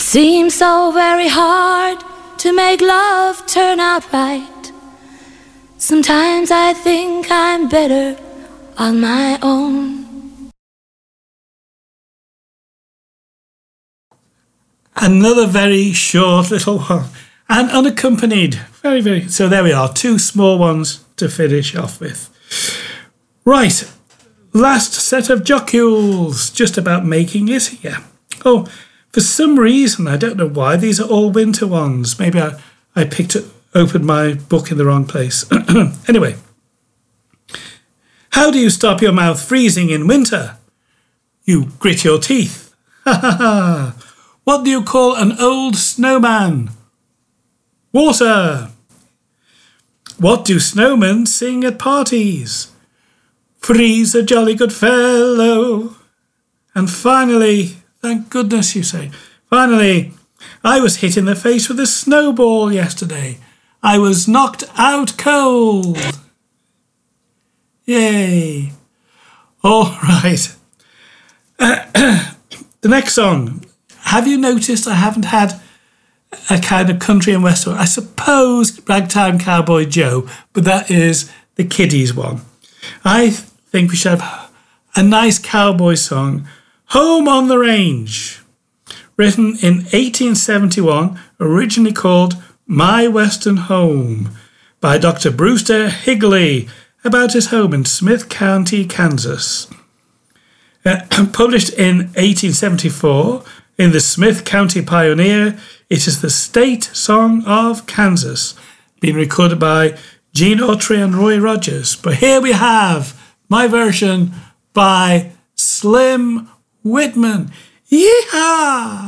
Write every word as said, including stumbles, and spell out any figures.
seems so very hard to make love turn out right. Sometimes I think I'm better on my own. Another very short little one and unaccompanied. Very, very. So there we are. Two small ones to finish off with. Right. Last set of jocules. Just about making it here. Oh, for some reason, I don't know why, these are all winter ones. Maybe I, I picked it, opened my book in the wrong place. Anyway. How do you stop your mouth freezing in winter? You grit your teeth. Ha ha ha. What do you call an old snowman? Water. What do snowmen sing at parties? Freeze a jolly good fellow. And finally, thank goodness you say, finally, I was hit in the face with a snowball yesterday. I was knocked out cold. Yay. All right. Uh, the next song. Have you noticed I haven't had a kind of country and western? I suppose Ragtime Cowboy Joe, but that is the kiddies one. I think we should have a nice cowboy song, Home on the Range, written in eighteen seventy-one, originally called My Western Home, by Doctor Brewster Higley, about his home in Smith County, Kansas. Uh, published in eighteen seventy-four, in the Smith County Pioneer, it is the state song of Kansas, being recorded by Gene Autry and Roy Rogers. But here we have my version by Slim Whitman. Yeehaw!